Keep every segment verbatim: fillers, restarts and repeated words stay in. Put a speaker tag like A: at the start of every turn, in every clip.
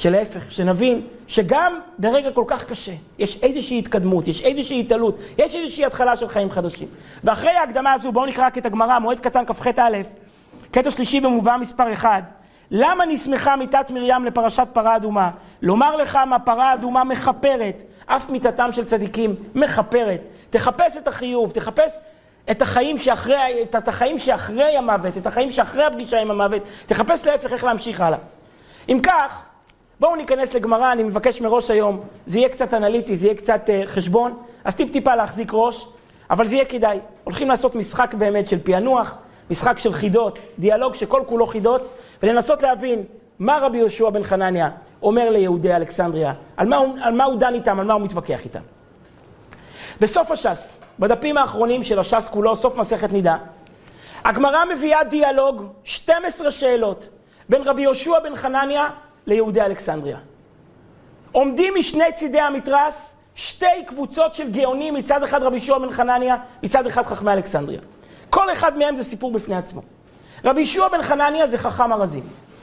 A: שלהפך, שנבין שגם ברגע כל כך קשה, יש איזושהי התקדמות, יש איזושהי התעלות, יש איזושהי התחלה של חיים חדשים. ואחרי ההקדמה הזו, בואו נקרא את הגמרא, מועד קטן כ"ח א', קטע שלישי במובא מספר אחד. למה נסמכה מיתת מרים לפרשת פרה אדומה? לומר לך מה פרה אדומה מחפרת, אף מיתתם של צדיקים מחפרת. תחפש את החיוב, תחפש את החיים שאחרי, את החיים שאחרי המוות, את החיים שאחרי הפגישה עם המוות, תחפש להפך איך להמשיך הלאה. אם כך, בואו ניכנס לגמרא, אני מבקש מראש היום, זה יהיה קצת אנליטי, זה יהיה קצת uh, חשבון, אז טיפ טיפה להחזיק ראש, אבל זה יהיה כדאי. הולכים לעשות משחק באמת של פענוח, משחק של חידות, דיאלוג שכל כולו חידות, ולנסות להבין מה רבי יהושע בן חנניה אומר ליהודי אלכסנדריה, על מה, הוא, על מה הוא דן איתם, על מה הוא מתווכח איתם. בסוף הש"ס, בדפים האחרונים של הש"ס כולו, סוף מסכת נידה, הגמרא מביאה דיאלוג, שתים עשרה שאלות, בין רבי יהושע בן חנניה ליהודי אלכסנדריה. עומדים משני צידי המתרס שתי קבוצות של גאונים, מצד אחד רבי יהושע בן חנניה, מצד אחד חכמי אלכסנדריה. כל אחד מהם זה סיפור בפני עצמו. רבי יהושע בן חנניה זה חכם ארזים.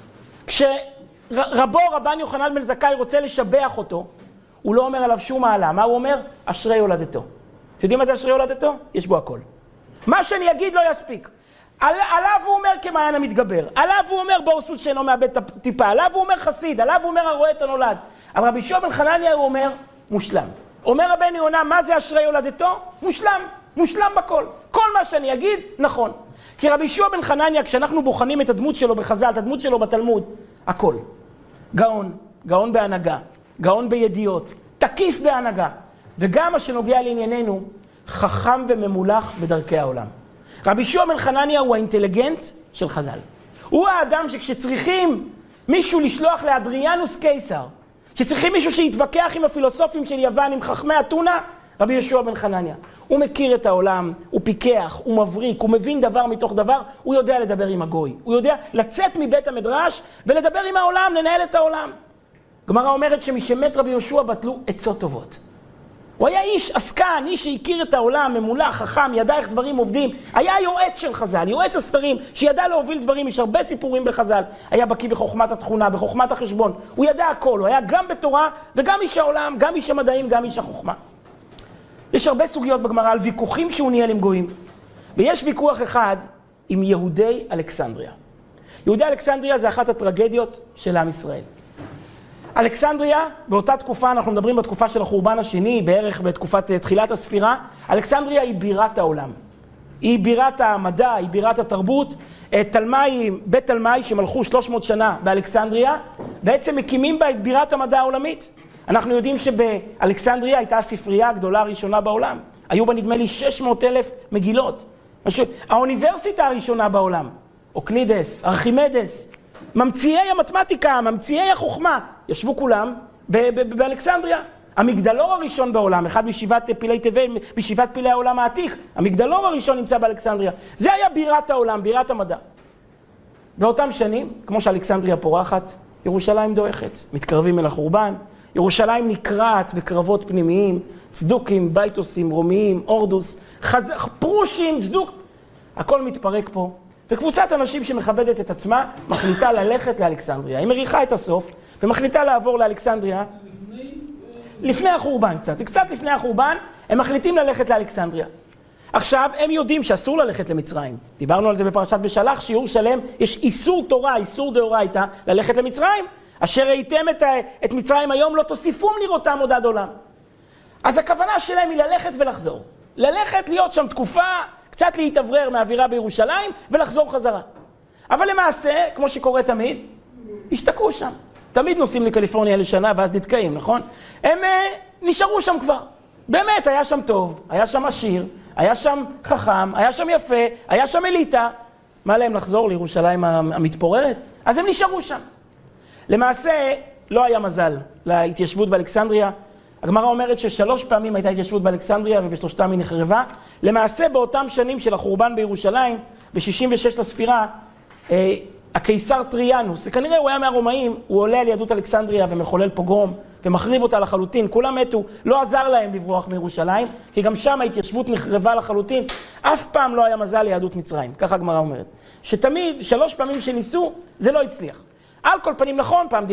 A: כשרבו רבן יוחנן בן זכאי רוצה לשבח אותו, הוא לא אומר עליו שום מעלה. מה הוא אומר? אשרי הולדתו. אתם יודעים מה זה אשרי הולדתו? יש בו הכל. מה שאני אגיד לא יספיק. על, עליו הוא אומר כמעיין המתגבר, עליו הוא אומר בורסות שאינו מאבד טיפה, עליו הוא אומר חסיד, עליו הוא אומר הרואה את הנולד. על רבי יהושע בן חנניה הוא אומר מושלם. אומר רבנו יונה, מה זה אשרי הולדתו? מושלם, מושלם בכל. כל מה שאני אגיד, נכון. כי רבי יהושע בן חנניה, כשאנחנו בוחנים את הדמות שלו בחז"ל, את הדמות שלו בתלמוד, הכל. גאון, גאון בהנהגה, גאון בידיעות, תקיף בהנהגה, וגם מה שנוגע לענייננו, חכם וממולח בדרכי העולם. רבי יהושע בן חנניה הוא האינטליגנט של חז"ל. הוא האדם שכשצריכים מישהו לשלוח לאדריאנוס קיסר, שצריכים מישהו שיתווכח עם הפילוסופים של יוון, עם חכמי אתונה, רבי יהושע בן חנניה. הוא מכיר את העולם, הוא פיקח, הוא מבריק, הוא מבין דבר מתוך דבר, הוא יודע לדבר עם הגוי. הוא יודע לצאת מבית המדרש ולדבר עם העולם, לנהל את העולם. גמרא אומרת שמשמת רבי יהושע בטלו עצות טובות. הוא היה איש עסקן, איש שהכיר את העולם, ממולח, חכם, ידע איך דברים עובדים. היה יועץ של חז"ל, יועץ הסתרים, שידע להוביל דברים, יש הרבה סיפורים בחז"ל. היה בקיא בחוכמת התכונה, בחוכמת החשבון. הוא ידע הכל, הוא היה גם בתורה וגם איש העולם, גם איש המדעים, גם איש החוכמה. יש הרבה סוגיות בגמרא על ויכוחים שהוא ניהל עם גויים. ויש ויכוח אחד עם יהודי אלכסנדריה. יהודי אלכסנדריה זה אחת הטרגדיות של עם ישראל. אלכסנדריה, באותה תקופה, אנחנו מדברים בתקופה של החורבן השני, בערך בתקופת תחילת הספירה, אלכסנדריה היא בירת העולם. היא בירת המדע, היא בירת התרבות. תלמי, בית תלמי שמלכו שלוש מאות שנה באלכסנדריה, בעצם מקימים בה את בירת המדע העולמית. אנחנו יודעים שבאלכסנדריה הייתה הספרייה הגדולה הראשונה בעולם. היו בה נדמה לי שש מאות אלף מגילות. האוניברסיטה הראשונה בעולם, אוקלידס, ארכימדס, ממציאי המתמטיקה, ממציאי החוכמה, ישבו כולם באלכסנדריה. המגדלור הראשון בעולם, אחד משבעת פילי תבל, משבעת פילי העולם העתיק, המגדלור הראשון נמצא באלכסנדריה. זה היה בירת העולם, בירת המדע. באותם שנים, כמו שאלכסנדריה פורחת, ירושלים דועכת, מתקרבים אל החורבן, ירושלים נקרעת בקרבות פנימיים, צדוקים, בייטוסים, רומיים, אורדוס, חז... פרושים, צדוק, הכל מתפרק פה. וקבוצת אנשים שמכבדת את עצמה מחליטה ללכת לאלכסנדריה. היא מריחה את הסוף ומחליטה לעבור לאלכסנדריה. לפני החורבן קצת, קצת לפני החורבן, הם מחליטים ללכת לאלכסנדריה. עכשיו, הם יודעים שאסור ללכת למצרים. דיברנו על זה בפרשת בשלח, שיעור שלם, יש איסור תורה, איסור דאורייתא, ללכת למצרים. אשר ראיתם את, את מצרים היום, לא תוסיפום לראותם עוד עד עולם. אז הכוונה שלהם היא ללכת ולחזור. ללכת להיות שם תקופה, קצת להתאוורר מהאווירה בירושלים ולחזור חזרה. אבל למעשה, כמו שקורה תמיד, השתקעו שם. תמיד נוסעים לקליפורניה לשנה ואז נתקעים, נכון? הם uh, נשארו שם כבר. באמת, היה שם טוב, היה שם עשיר, היה שם חכם, היה שם יפה, היה שם אליטה. מה להם לחזור לירושלים המתפוררת? אז הם נשארו שם. למעשה, לא היה מזל להתיישבות באלכסנדריה. הגמרא אומרת ששלוש פעמים הייתה התיישבות באלכסנדריה ובשלושתם היא נחרבה. למעשה, באותם שנים של החורבן בירושלים, ב-שישים ושש לספירה, אה, הקיסר טריאנוס, כנראה הוא היה מהרומאים, הוא עולה על יהדות אלכסנדריה ומחולל פוגרום ומחריב אותה לחלוטין. כולם מתו, לא עזר להם לברוח מירושלים, כי גם שם ההתיישבות נחרבה לחלוטין. אף פעם לא היה מזל ליהדות מצרים, ככה הגמרא אומרת. שתמיד, שלוש פעמים שניסו, זה לא הצליח. על כל פנים נכון, פעם